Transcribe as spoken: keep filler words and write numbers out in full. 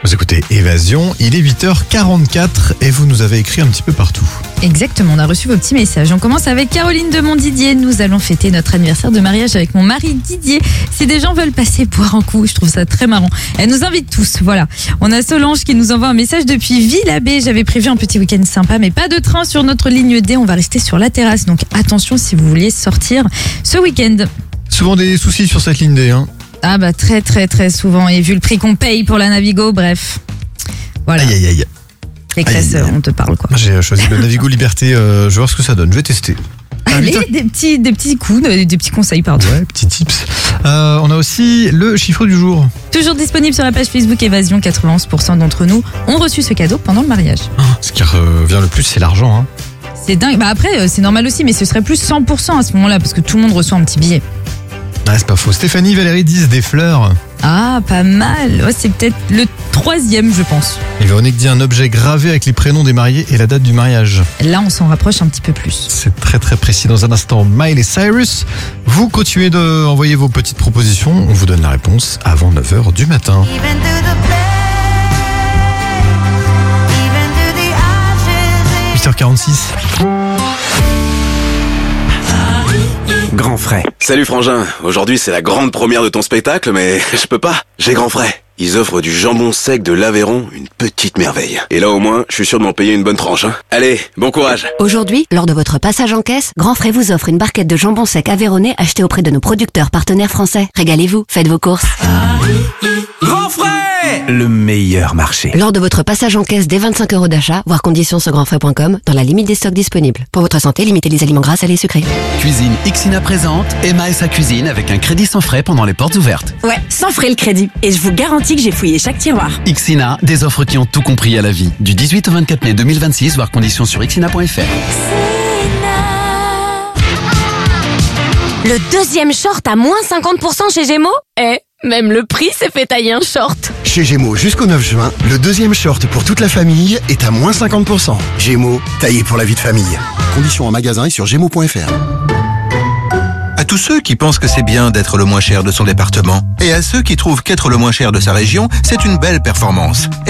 Vous écoutez Évasion, il est huit heures quarante-quatre et vous nous avez écrit un petit peu partout. Exactement, on a reçu vos petits messages. On commence avec Caroline de Montdidier. Nous allons fêter notre anniversaire de mariage avec mon mari Didier. Si des gens veulent passer boire un coup, je trouve ça très marrant. Elle nous invite tous, voilà. On a Solange qui nous envoie un message depuis Villabé. J'avais prévu un petit week-end sympa, mais pas de train sur notre ligne D. On va rester sur la terrasse, donc attention si vous vouliez sortir ce week-end. Souvent des soucis sur cette ligne D, hein. Ah bah très très très souvent. Et vu le prix qu'on paye pour la Navigo, bref. Voilà. Aïe aïe aïe. Les classes, on te parle quoi. Moi, j'ai choisi le Navigo Liberté, euh, je vais voir ce que ça donne, je vais tester. Allez, des petits, des petits coups, des petits conseils, pardon. Ouais, petits tips. Euh, on a aussi le chiffre du jour. Toujours disponible sur la page Facebook Évasion. quatre-vingt-onze pour cent d'entre nous ont reçu ce cadeau pendant le mariage. Oh, ce qui revient le plus, c'est l'argent. Hein. C'est dingue. Bah après, c'est normal aussi, mais ce serait plus cent pour cent à ce moment-là, parce que tout le monde reçoit un petit billet. Ah, c'est pas faux. Stéphanie, Valérie disent des fleurs. Ah, pas mal. Ouais, c'est peut-être le troisième, je pense. Et Véronique dit un objet gravé avec les prénoms des mariés et la date du mariage. Là, on s'en rapproche un petit peu plus. C'est très très précis. Dans un instant, Miley Cyrus. Vous continuez d'envoyer vos petites propositions. On vous donne la réponse avant neuf heures du matin. huit heures quarante-six. Grand frais. Salut Frangin, aujourd'hui c'est la grande première de ton spectacle, mais je peux pas, j'ai Grand frais. Ils offrent du jambon sec de l'Aveyron, une petite merveille. Et là au moins, je suis sûr de m'en payer une bonne tranche. Hein. Allez, bon courage. Aujourd'hui, lors de votre passage en caisse, Grand Frais vous offre une barquette de jambon sec aveyronnais achetée auprès de nos producteurs partenaires français. Régalez-vous, faites vos courses. Grand frais, le meilleur marché. Lors de votre passage en caisse dès vingt-cinq euros d'achat, voir conditions sur grandfrais point com, dans la limite des stocks disponibles. Pour votre santé, limitez les aliments gras, salés et sucrés. Cuisine Ixina présente Emma et sa cuisine avec un crédit sans frais pendant les portes ouvertes. Ouais, sans frais le crédit. Et je vous garantis que j'ai fouillé chaque tiroir. Ixina, des offres qui ont tout compris à la vie. Du dix-huit au vingt-quatre mai deux mille vingt-six, voir conditions sur ixina point f r. Le deuxième short à moins cinquante pour cent chez Gémeaux. Eh, même le prix s'est fait tailler un short. Chez Gémeaux, jusqu'au neuf juin, le deuxième short pour toute la famille est à moins cinquante pour cent. Gémeaux, taillé pour la vie de famille. Conditions en magasin et sur gémeaux point f r. À tous ceux qui pensent que c'est bien d'être le moins cher de son département, et à ceux qui trouvent qu'être le moins cher de sa région, c'est une belle performance.